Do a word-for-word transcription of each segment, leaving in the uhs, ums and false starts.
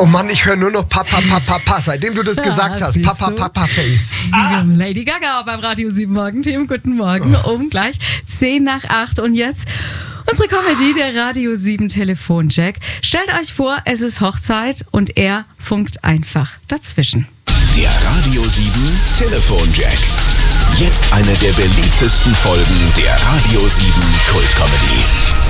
Oh Mann, ich höre nur noch Papa, Papa, Papa, seitdem du das ja, gesagt hast. Papa, du? Papa, Face. Ah. Lady Gaga beim Radio sieben Morgenteam. Guten Morgen, oh. um gleich zehn nach acht. Und jetzt unsere Comedy, der Radio sieben Telefonjack. Stellt euch vor, es ist Hochzeit und er funkt einfach dazwischen. Der Radio sieben Telefonjack. Jetzt eine der beliebtesten Folgen der Radio sieben Kultcomedy.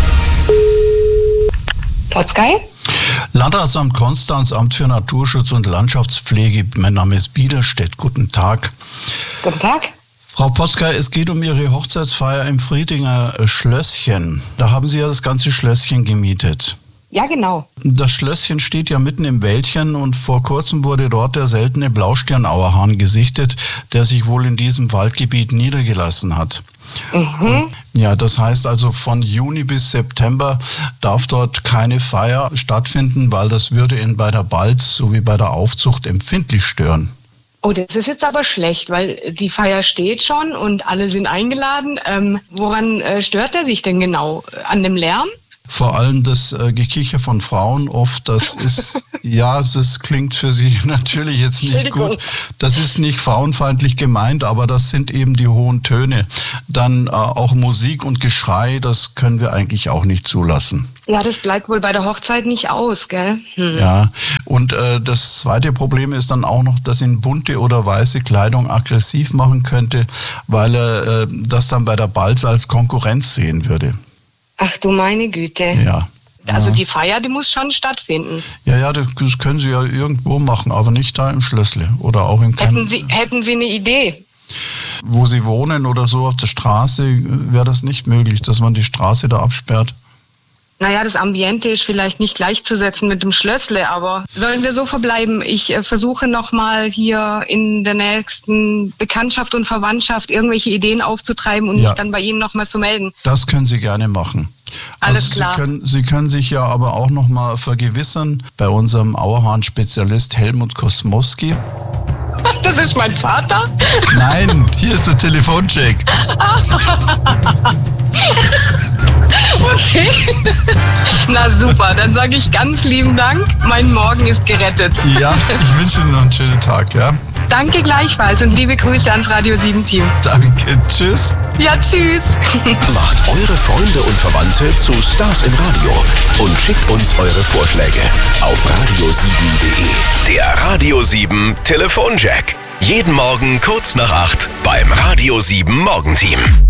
Potzkei? Landratsamt Konstanz, Amt für Naturschutz und Landschaftspflege. Mein Name ist Biederstedt. Guten Tag. Guten Tag. Frau Potzkei, es geht um Ihre Hochzeitsfeier im Friedinger Schlösschen. Da haben Sie ja das ganze Schlösschen gemietet. Ja, genau. Das Schlösschen steht ja mitten im Wäldchen und vor kurzem wurde dort der seltene Blaustirnauerhahn gesichtet, der sich wohl in diesem Waldgebiet niedergelassen hat. Mhm. Ja, das heißt also von Juni bis September darf dort keine Feier stattfinden, weil das würde ihn bei der Balz sowie bei der Aufzucht empfindlich stören. Oh, das ist jetzt aber schlecht, weil die Feier steht schon und alle sind eingeladen. Ähm, woran äh, stört er sich denn genau? An dem Lärm? Vor allem das äh, Gekicher von Frauen oft, das ist, ja, das klingt für Sie natürlich jetzt nicht gut. Das ist nicht frauenfeindlich gemeint, aber das sind eben die hohen Töne. Dann äh, auch Musik und Geschrei, das können wir eigentlich auch nicht zulassen. Ja, das bleibt wohl bei der Hochzeit nicht aus, gell? Hm. Ja, und äh, das zweite Problem ist dann auch noch, dass ihn bunte oder weiße Kleidung aggressiv machen könnte, weil er äh, das dann bei der Balz als Konkurrenz sehen würde. Ach du meine Güte. Ja. Also ja. die Feier, die muss schon stattfinden. Ja, ja, das können Sie ja irgendwo machen, aber nicht da im Schlössle oder auch in Hätten Sie, hätten Sie eine Idee? Wo Sie wohnen oder so auf der Straße, wäre das nicht möglich, dass man die Straße da absperrt? Naja, das Ambiente ist vielleicht nicht gleichzusetzen mit dem Schlössle, aber sollen wir so verbleiben? Ich äh, versuche nochmal hier in der nächsten Bekanntschaft und Verwandtschaft irgendwelche Ideen aufzutreiben und ja. mich dann bei Ihnen nochmal zu melden. Das können Sie gerne machen. Alles also klar. Sie können, Sie können sich ja aber auch nochmal vergewissern bei unserem Auerhahn-Spezialist Helmut Kosmowski. Das ist mein Vater? Nein, hier ist der Telefoncheck. Okay. Na super, dann sage ich ganz lieben Dank. Mein Morgen ist gerettet. Ja, ich wünsche Ihnen noch einen schönen Tag, ja? Danke gleichfalls und liebe Grüße ans Radio sieben Team. Danke, tschüss. Ja, tschüss. Macht eure Freunde und Verwandte zu Stars im Radio und schickt uns eure Vorschläge auf radio sieben punkt de. Der Radio sieben Telefonjack. Jeden Morgen kurz nach acht beim Radio sieben Morgenteam.